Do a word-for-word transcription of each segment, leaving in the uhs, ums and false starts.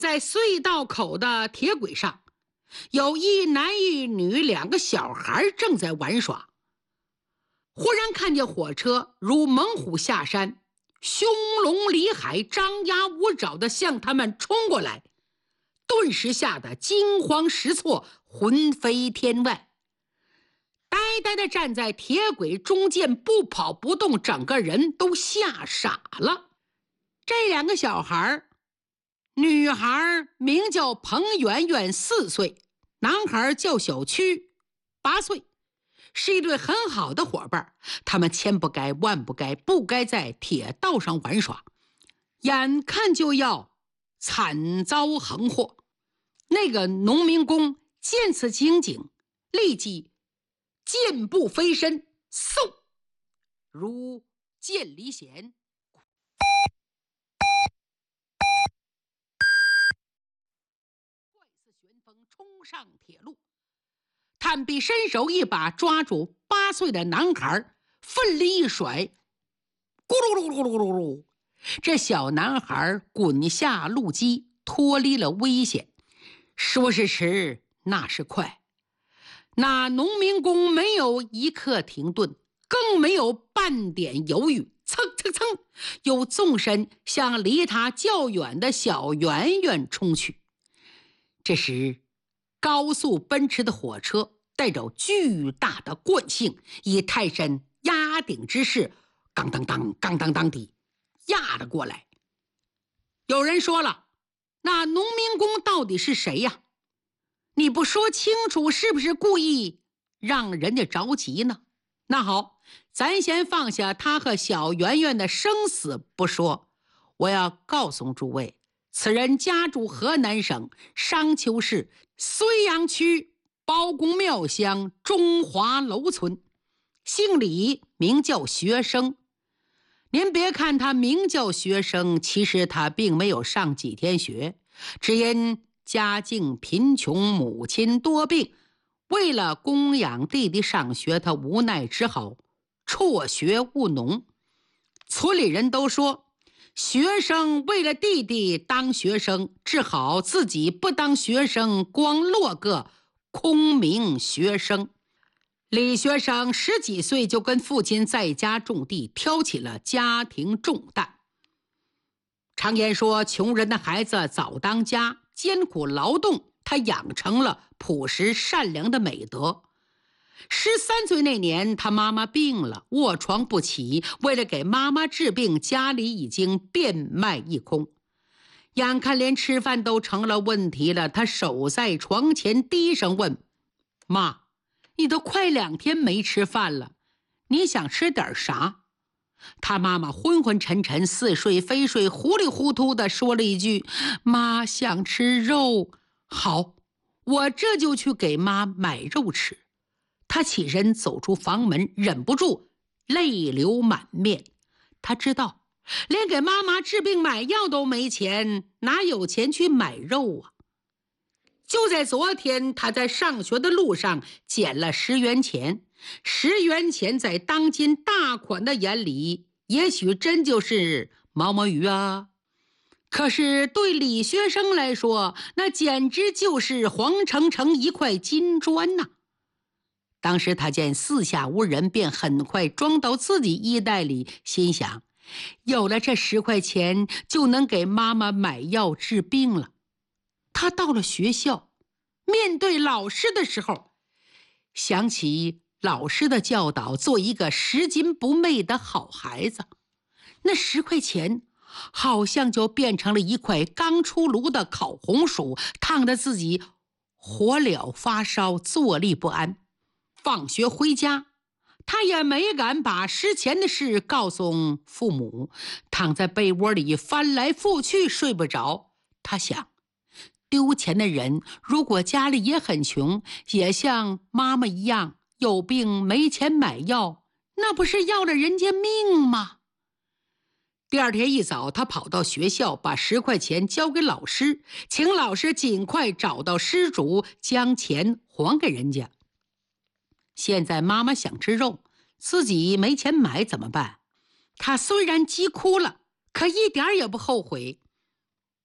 在隧道口的铁轨上，有一男一女两个小孩正在玩耍。忽然看见火车如猛虎下山，凶龙离海，张牙舞爪地向他们冲过来，顿时吓得惊慌失措，魂飞天外，呆呆地站在铁轨中间，不跑不动，整个人都吓傻了。这两个小孩，女孩名叫彭圆圆，四岁；男孩叫小曲，八岁，是一对很好的伙伴。他们千不该万不该，不该在铁道上玩耍，眼看就要惨遭横祸。那个农民工见此情景，立即箭步飞身，嗖，如箭离弦，怪似旋风冲上铁路。探臂伸手一把抓住八岁的男孩，奋力一甩，咕噜噜噜噜噜噜，这小男孩滚下路基，脱离了危险。说是迟，那是快。那农民工没有一刻停顿，更没有半点犹豫，蹭蹭蹭，又纵身向离他较远的小圆圆冲去。这时高速奔驰的火车带着巨大的惯性，以泰山压顶之势，当当当当当当地压了过来。有人说了，那农民工到底是谁呀？你不说清楚，是不是故意让人家着急呢？那好，咱先放下他和小圆圆的生死不说，我要告诉诸位，此人家住河南省商丘市睢阳区包公庙乡中华楼村，姓李，名叫学生。您别看他名叫学生，其实他并没有上几天学，只因家境贫穷，母亲多病，为了供养弟弟上学，他无奈只好辍学务农。村里人都说，学生为了弟弟当学生，只好自己不当学生，光落个空名学生。李学生十几岁就跟父亲在家种地，挑起了家庭重担。常言说，穷人的孩子早当家，艰苦劳动，他养成了朴实善良的美德。十三岁那年，他妈妈病了，卧床不起，为了给妈妈治病，家里已经变卖一空，眼看连吃饭都成了问题了。他守在床前低声问：妈，你都快两天没吃饭了，你想吃点啥？他妈妈昏昏沉沉，似睡非睡，糊里糊涂地说了一句：妈想吃肉。好，我这就去给妈买肉吃。他起身走出房门，忍不住泪流满面。他知道连给妈妈治病买药都没钱，哪有钱去买肉啊？就在昨天，他在上学的路上捡了十元钱。十元钱在当今大款的眼里，也许真就是毛毛雨啊。可是对李学生来说，那简直就是黄澄澄一块金砖呐、啊。当时他见四下无人，便很快装到自己衣袋里，心想，有了这十块钱，就能给妈妈买药治病了。他到了学校，面对老师的时候，想起老师的教导，做一个拾金不昧的好孩子。那十块钱好像就变成了一块刚出炉的烤红薯，烫得自己火燎发烧，坐立不安。放学回家，他也没敢把失钱的事告诉父母，躺在被窝里翻来覆去睡不着。他想，丢钱的人如果家里也很穷，也像妈妈一样有病没钱买药，那不是要了人家命吗？第二天一早，他跑到学校，把十块钱交给老师，请老师尽快找到失主，将钱还给人家。现在妈妈想吃肉，自己没钱买怎么办？他虽然急哭了，可一点也不后悔。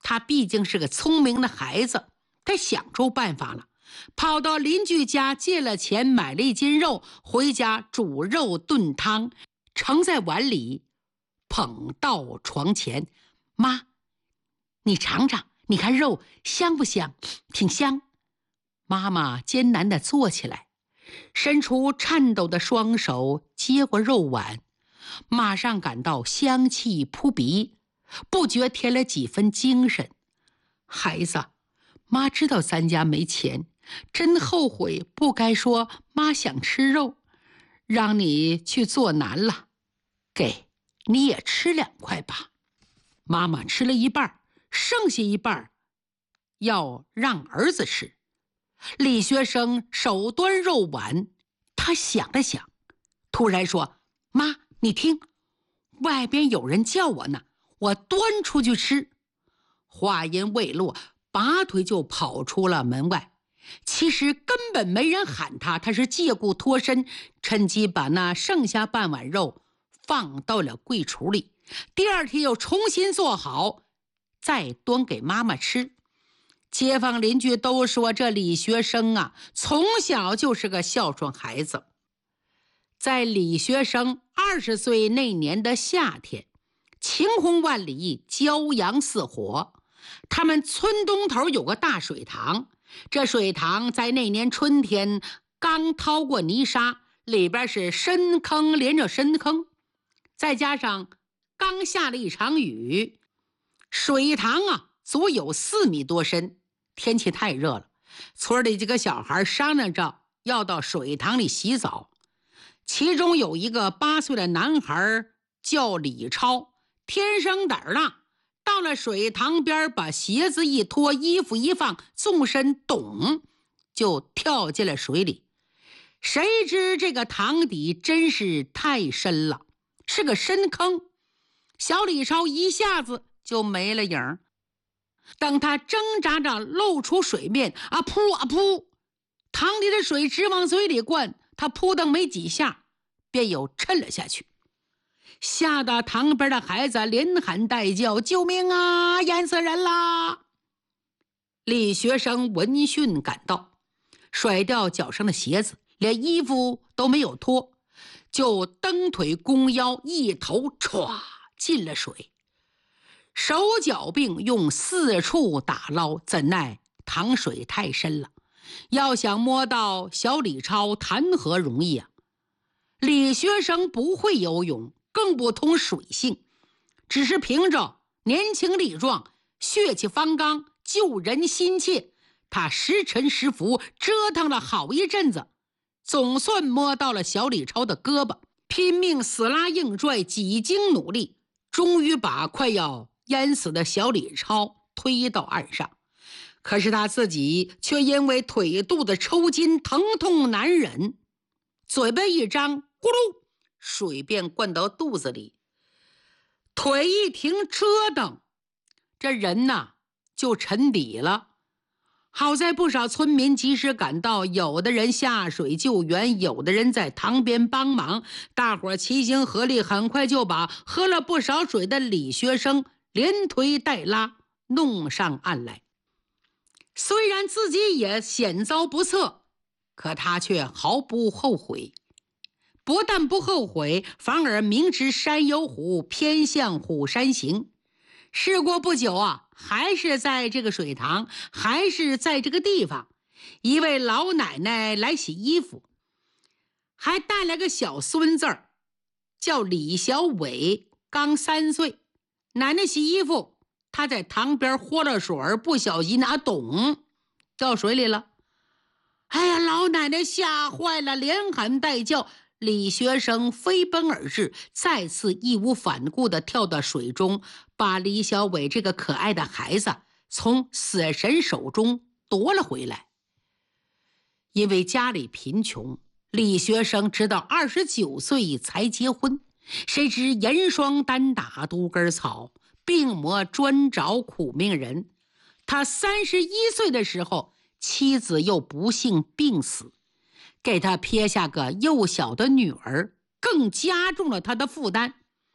他毕竟是个聪明的孩子，他想出办法了，跑到邻居家借了钱，买了一斤肉，回家煮肉炖汤，盛在碗里，捧到床前。妈，你尝尝，你看肉香不香？挺香。妈妈艰难地坐起来，伸出颤抖的双手接过肉碗，马上感到香气扑鼻，不觉添了几分精神。孩子，妈知道咱家没钱，真后悔不该说妈想吃肉，让你去做难了。给，你也吃两块吧。妈妈吃了一半，剩下一半要让儿子吃。李学生手端肉碗，他想了想，突然说：妈，你听，外边有人叫我呢，我端出去吃。话音未落，拔腿就跑出了门外。其实根本没人喊他，他是借故脱身，趁机把那剩下半碗肉放到了柜橱里。第二天又重新做好，再端给妈妈吃。街坊邻居都说这李学生啊，从小就是个孝顺孩子。在李学生二十岁那年的夏天，晴空万里，骄阳似火。他们村东头有个大水塘，这水塘在那年春天刚掏过泥沙，里边是深坑连着深坑，再加上刚下了一场雨，水塘啊足有四米多深。天气太热了，村里几个小孩商量着要到水塘里洗澡。其中有一个八岁的男孩叫李超，天生胆儿大，到了水塘边，把鞋子一脱，衣服一放，纵身咚就跳进了水里。谁知这个塘底真是太深了，是个深坑，小李超一下子就没了影儿。等他挣扎着露出水面，啊噗啊噗，塘里的水直往嘴里灌，他扑腾没几下便又沉了下去。吓得塘边的孩子连喊带叫：救命啊，淹死人啦！李学生闻讯赶到，甩掉脚上的鞋子，连衣服都没有脱，就蹬腿弓腰，一头歘进了水。手脚并用，四处打捞，怎奈塘水太深了，要想摸到小李超谈何容易啊！李学生不会游泳，更不通水性，只是凭着年轻力壮，血气方刚，救人心切，他时沉时浮，折腾了好一阵子，总算摸到了小李超的胳膊，拼命死拉硬拽，几经努力，终于把快要淹死的小李超推到岸上。可是他自己却因为腿肚子抽筋，疼痛难忍，嘴巴一张，咕噜，水便灌到肚子里。腿一停折腾，这人呐就沉底了。好在不少村民及时赶到，有的人下水救援，有的人在塘边帮忙，大伙齐心合力，很快就把喝了不少水的李学生连推带拉弄上岸来。虽然自己也险遭不测，可他却毫不后悔。不但不后悔，反而明知山有虎，偏向虎山行。事过不久啊，还是在这个水塘，还是在这个地方，一位老奶奶来洗衣服，还带了个小孙子儿，叫李小伟，刚三岁。奶奶洗衣服，他在塘边豁了水，不小心拿咚掉水里了。哎呀，老奶奶吓坏了，连喊带叫。李学生飞奔而至，再次义无反顾地跳到水中，把李小伟这个可爱的孩子从死神手中夺了回来。因为家里贫穷，李学生直到二十九岁才结婚。谁知严霜单打独根草，病魔专找苦命人。他三十一岁的时候，妻子又不幸病死，给他撇下个幼小的女儿，更加重了他的负担。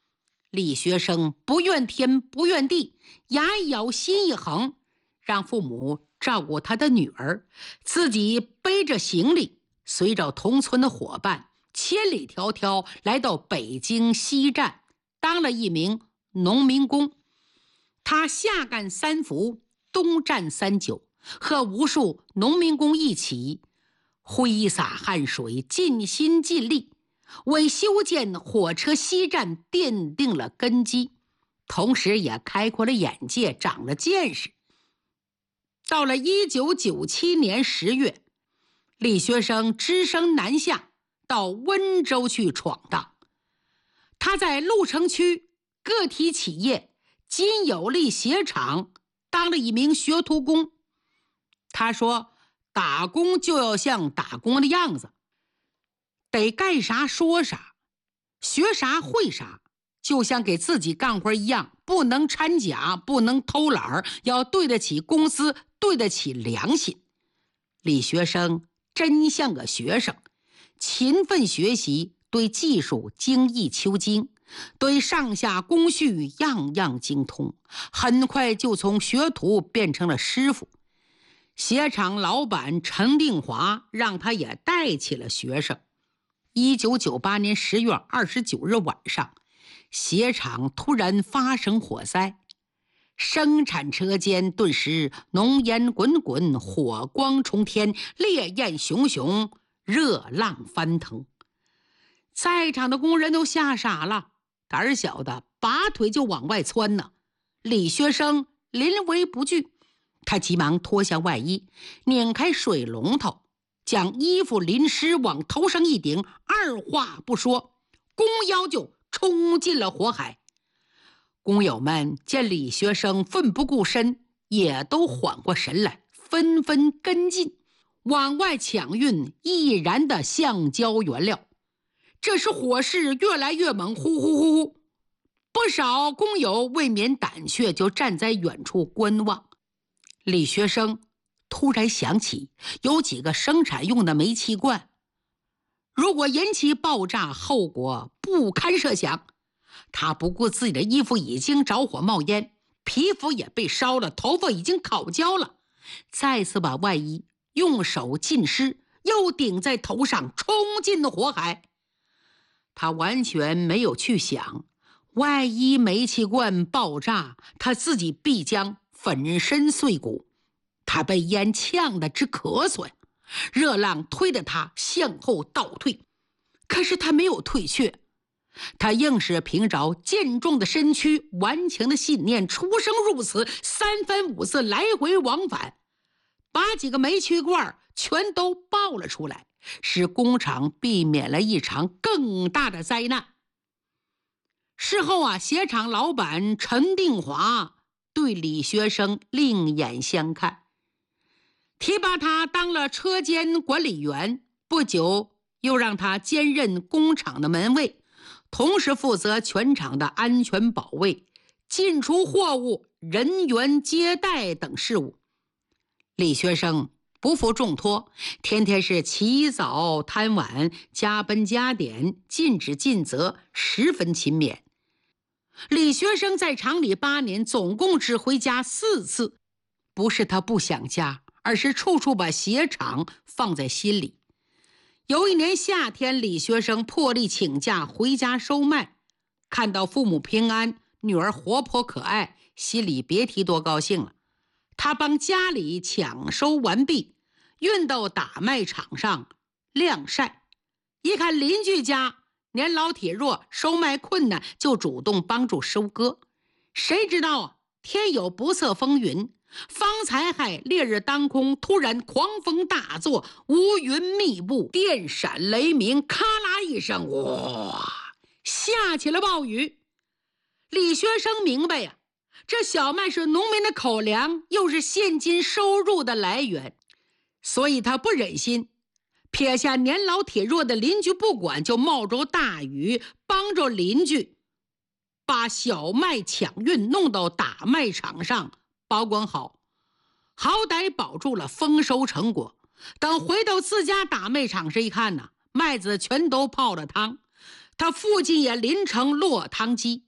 李学生不怨天不怨地，牙一咬心一横，让父母照顾他的女儿，自己背着行李，随着同村的伙伴千里迢迢来到北京西站，当了一名农民工。他下干三伏，东站三九，和无数农民工一起挥洒汗水，尽心尽力，为修建火车西站奠定了根基，同时也开阔了眼界，长了见识。到了一九九七年十月，李学生只身南下，到温州去闯荡。他在鹿城区个体企业金有利鞋厂当了一名学徒工。他说，打工就要像打工的样子，得干啥说啥，学啥会啥，就像给自己干活一样，不能掺假，不能偷懒，要对得起公司，对得起良心。李学生真像个学生，勤奋学习，对技术精益求精，对上下工序样样精通，很快就从学徒变成了师傅。鞋厂老板陈定华让他也带起了学生。一九九八年十月二十九日晚上，鞋厂突然发生火灾，生产车间顿时浓烟滚滚，火光冲天，烈焰熊熊，热浪翻腾。在场的工人都吓傻了，胆小的拔腿就往外窜呢。李学生临危不惧，他急忙脱下外衣，拧开水龙头，将衣服淋湿往头上一顶，二话不说，弓腰就冲进了火海。工友们见李学生奋不顾身，也都缓过神来，纷纷跟进，往外抢运易燃的橡胶原料。这时火势越来越猛，呼呼呼呼，不少工友未免胆怯，就站在远处观望。李学生突然想起有几个生产用的煤气罐，如果引起爆炸，后果不堪设想。他不顾自己的衣服已经着火冒烟，皮肤也被烧了，头发已经烤焦了，再次把外衣用手浸湿，又顶在头上，冲进了火海。他完全没有去想，外衣煤气罐爆炸，他自己必将粉身碎骨。他被烟呛得直咳嗽呀，热浪推着他向后倒退，可是他没有退却，他硬是凭着健壮的身躯、顽强的信念，出生入死，三番五次来回往返，把几个煤气罐全都爆了出来，使工厂避免了一场更大的灾难。事后啊，鞋厂老板陈定华对李学生另眼相看，提拔他当了车间管理员，不久又让他兼任工厂的门卫，同时负责全厂的安全保卫、进出货物、人员接待等事务。李学生不负重托，天天是起早贪晚，加班加点，尽职尽责，十分勤勉。李学生在厂里八年，总共只回家四次，不是他不想家，而是处处把鞋厂放在心里。有一年夏天，李学生破例请假回家收麦，看到父母平安，女儿活泼可爱，心里别提多高兴了。他帮家里抢收完毕，运到打麦场上晾晒。一看邻居家年老体弱，收麦困难，就主动帮助收割。谁知道啊，天有不测风云，方才还烈日当空，突然狂风大作，乌云密布，电闪雷鸣，咔啦一声，哇，下起了暴雨。李学生明白呀、啊，这小麦是农民的口粮，又是现金收入的来源，所以他不忍心撇下年老体弱的邻居不管，就冒着大雨帮着邻居把小麦抢运弄到打麦场上保管好，好歹保住了丰收成果。等回到自家打麦场时一看呢，麦子全都泡了汤，他父亲也淋成落汤鸡。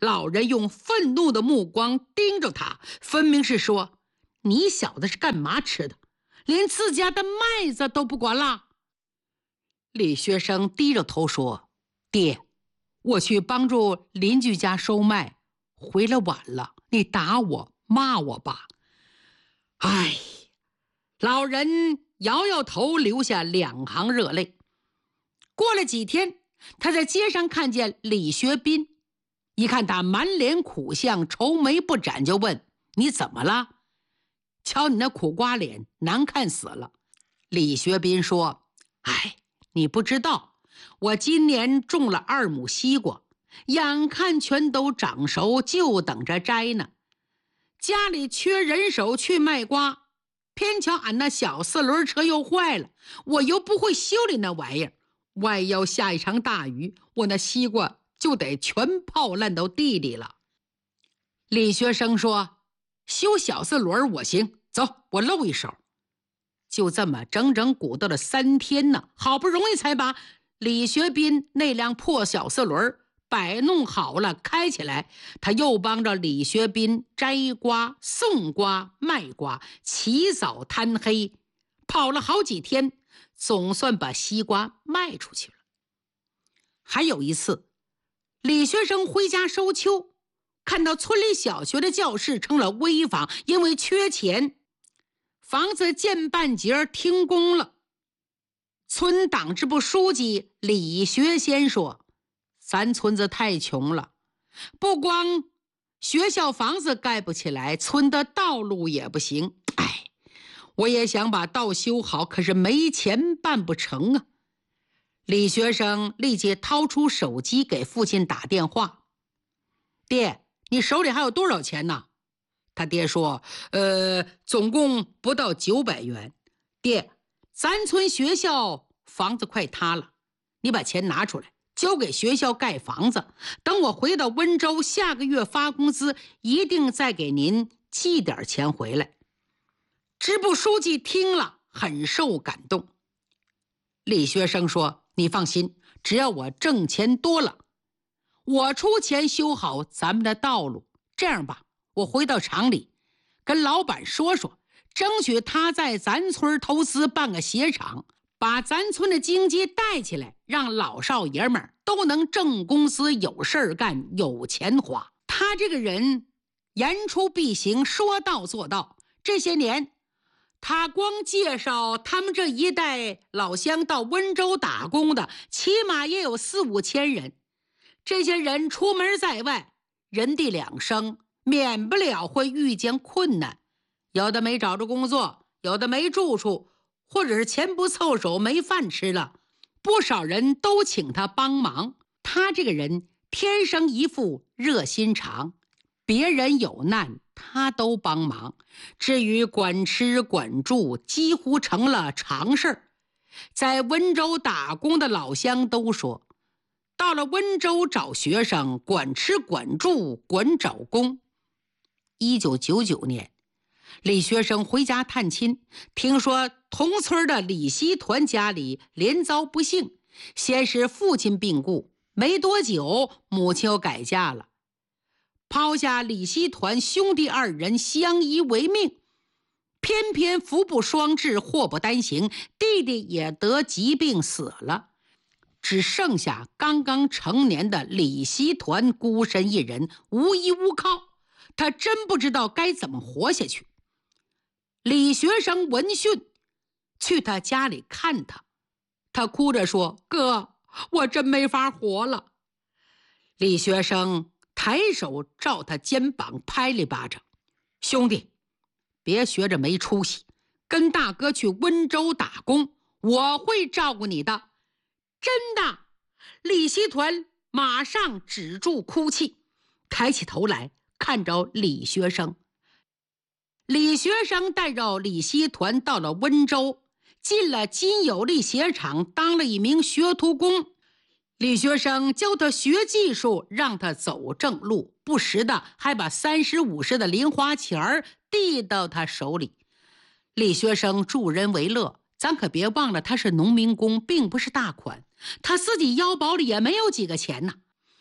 老人用愤怒的目光盯着他，分明是说：你小子是干嘛吃的？连自家的麦子都不管了。李学生低着头说：爹，我去帮助邻居家收麦，回来晚了，你打我骂我吧。唉，老人摇摇头，流下两行热泪。过了几天，他在街上看见李学斌，一看他满脸苦相，愁眉不展，就问：你怎么了？瞧你那苦瓜脸，难看死了。李学斌说：哎，你不知道，我今年种了二亩西瓜，眼看全都长熟，就等着摘呢。家里缺人手去卖瓜，偏巧俺那小四轮车又坏了，我又不会修理那玩意儿，万要下一场大雨，我那西瓜就得全泡烂到地里了。李学生说：修小四轮我行，走，我露一手。就这么整整鼓捣了三天呢，好不容易才把李学斌那辆破小四轮摆弄好了，开起来。他又帮着李学斌摘瓜、送瓜、卖瓜，起早贪黑，跑了好几天，总算把西瓜卖出去了。还有一次，李学生回家收秋，看到村里小学的教室成了危房，因为缺钱，房子见半截停工了。村党支部书记李学先说：咱村子太穷了，不光学校房子盖不起来，村的道路也不行。哎，我也想把道修好，可是没钱办不成啊。李学生立即掏出手机给父亲打电话：爹，你手里还有多少钱呢？他爹说：呃，总共不到九百元。爹，咱村学校房子快塌了，你把钱拿出来，交给学校盖房子。等我回到温州，下个月发工资，一定再给您寄点钱回来。支部书记听了，很受感动。李学生说：你放心，只要我挣钱多了，我出钱修好咱们的道路。这样吧，我回到厂里跟老板说说，争取他在咱村投资办个鞋厂，把咱村的经济带起来，让老少爷们儿都能挣工资，有事儿干，有钱花。他这个人言出必行，说到做到。这些年他光介绍他们这一代老乡到温州打工的，起码也有四五千人。这些人出门在外，人地两生，免不了会遇见困难，有的没找着工作，有的没住处，或者是钱不凑手，没饭吃了。不少人都请他帮忙。他这个人天生一副热心肠，别人有难他都帮忙。至于管吃管住，几乎成了常事儿。在温州打工的老乡都说，到了温州找学生，管吃管住管找工。一九九九年，李学生回家探亲，听说同村的李希团家里连遭不幸，先是父亲病故，没多久母亲又改嫁了，抛下李希团兄弟二人相依为命。偏偏福不双至，祸不单行，弟弟也得疾病死了，只剩下刚刚成年的李希团孤身一人，无依无靠。他真不知道该怎么活下去。李学生闻讯去他家里看他，他哭着说：哥，我真没法活了。李学生抬手照他肩膀拍了一巴掌：兄弟，别学着没出息，跟大哥去温州打工，我会照顾你的。真的。李希团马上止住哭泣，抬起头来看着李学生。李学生带着李希团到了温州，进了金有利鞋厂，当了一名学徒工。李学生教他学技术，让他走正路，不时的还把三十五十的零花钱儿递到他手里。李学生助人为乐，咱可别忘了他是农民工，并不是大款，他自己腰包里也没有几个钱呢。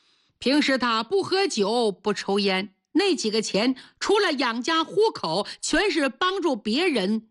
平时他不喝酒，不抽烟，那几个钱除了养家糊口，全是帮助别人